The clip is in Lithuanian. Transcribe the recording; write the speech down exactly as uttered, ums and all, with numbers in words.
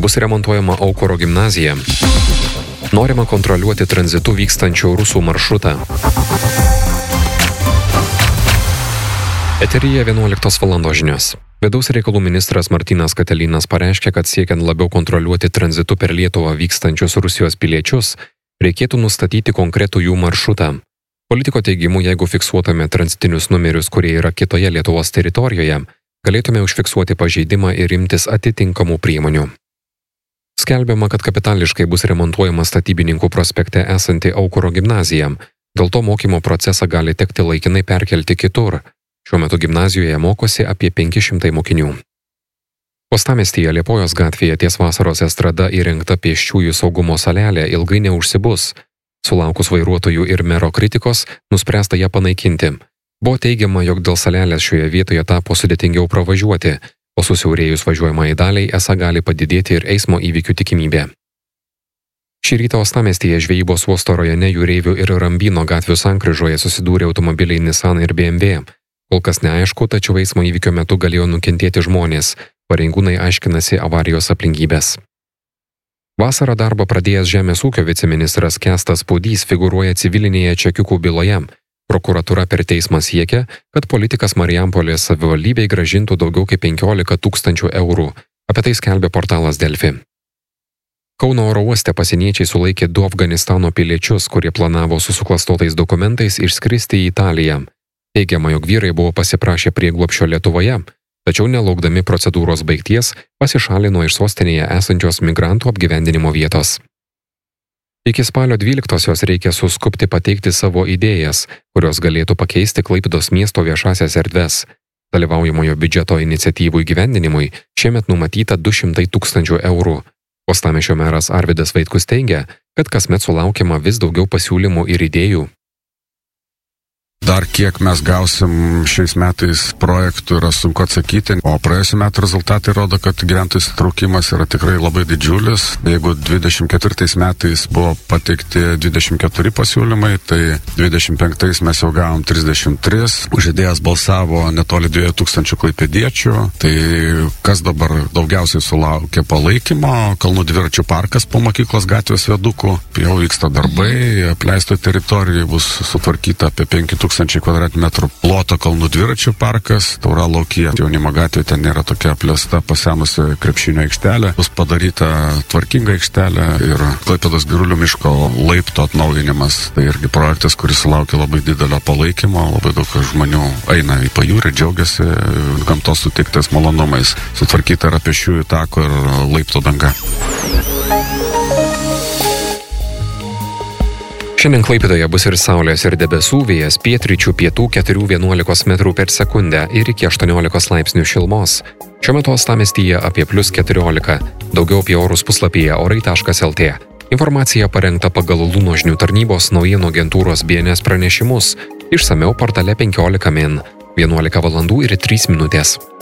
Bus remontuojama Aukuro gimnazija. Norima kontroliuoti tranzitu vykstančio rusų maršrutą. Eteryje vienuoliktos valandos žinios. Vidaus reikalų ministras Martynas Katilinas pareiškė, kad siekiant labiau kontroliuoti tranzitu per Lietuvą vykstančius Rusijos piliečius, reikėtų nustatyti konkretų jų maršrutą. Politiko teigimu, jeigu fiksuotume tranzitinius numerius, kurie yra kitoje Lietuvos teritorijoje, galėtume užfiksuoti pažeidimą ir imtis atitinkamų priemonių. Skelbiama, kad kapitališkai bus remontuojama Statybininkų prospekte esanti Aukuro gimnazija, dėl to mokymo procesą gali tekti laikinai perkelti kitur. Šiuo metu gimnazijoje mokosi apie penki šimtai mokinių. Uostamiestyje Liepojos gatvėje ties Vasaros estrada įrengta pėsčiųjų saugumo salelė ilgai neužsibus. Sulaukus vairuotojų ir mero kritikos, nuspręsta ją panaikinti. Buvo teigiama, jog dėl salelės šioje vietoje tapo sudėtingiau pravažiuoti, o susiaurėjus važiuojamai daliai esą gali padidėti ir eismo įvykių tikimybė. Šį rytą Uostamiestyje Žvejybos uosto rajone Jūreivių ir Rambyno gatvių sankryžoje susidūrė automobiliai Nissan ir B M W. Kol kas neaišku, tačiau eismo įvykio metu galėjo nukentėti žmonės. Pareigūnai aiškinasi avarijos aplinkybės. Vasarą darbą pradėjęs Žemės ūkio viceministras Kęstas Pūdys figūruoja civilinėje čekiukų byloje. Prokuratūra per teismą siekia, kad politikas Marijampolės savivaldybei grąžintų daugiau kaip penkiolika tūkstančių eurų. Apie tai skelbia portalas Delfi. Kauno oro uoste pasieniečiai sulaikė du Afganistano piliečius, kurie planavo su suklastotais dokumentais išskristi į Italiją. Teigiama, jog vyrai buvo pasiprašę prieglobsčio Lietuvoje, tačiau nelaukdami procedūros baigties pasišalino iš sostinėje esančios migrantų apgyvendinimo vietos. Iki spalio dvyliktosios reikia suskubti pateikti savo idėjas, kurios galėtų pakeisti Klaipėdos miesto viešasias erdves. Dalyvaujamojo biudžeto iniciatyvų įgyvendinimui šiemet numatyta du šimtai tūkstančių eurų. Uostamiesčio meras Arvydas Vaitkus teigia, kad kasmet sulaukiama vis daugiau pasiūlymų ir idėjų. Dar kiek mes gausim šiais metais projektų yra sunku atsakyti, o praėjusiu metu rezultatai rodo, kad gyventojų įsitraukimas yra tikrai labai didžiulis. Jeigu dvidešimt ketvirtais metais buvo pateikti dvidešimt keturi pasiūlymai, tai dvidešimt penktais mes jau gavom trisdešimt tris. Už idėjas balsavo netoli dviejų tūkstančių klaipėdiečių. Tai kas dabar daugiausiai sulaukė palaikymo? Kalnų dviračių parkas po mokyklos gatvės viadukų. Jau vyksta darbai, apleisto teritorijoje bus sutvarkyta apie penki tūkstančiai kvadratinių metrų ploto kalnų dviračių parkas, Tauralaukyje jaunimo gatvė, ten yra tokia apleista pasenusi krepšinio aikštelė, bus padaryta tvarkinga aikštelė ir Klaipėdos Girulių miško laipto atnaujinimas. Tai irgi projektas, kuris sulaukia labai didelio palaikymo, labai daug žmonių eina į pajūrį, džiaugiasi gamtos suteiktais malonumais. Sutvarkyta yra pėsčiųjų tako ir laipto danga. Šiandien Klaipėdoje bus ir saulės ir debesų, vėjas pietryčių pietų keturi vienuolika metrų per sekundę ir iki aštuoniolika laipsnių šilumos. Šiuo metu Uostamiestyje apie plius keturiolika. Daugiau apie orus puslapyje orai taškas el tė. Informacija parengta pagal Luno žinių tarnybos naujienų agentūros B N S pranešimus. Išsamiau portale penkiolika min. vienuolika valandų ir trys minutės.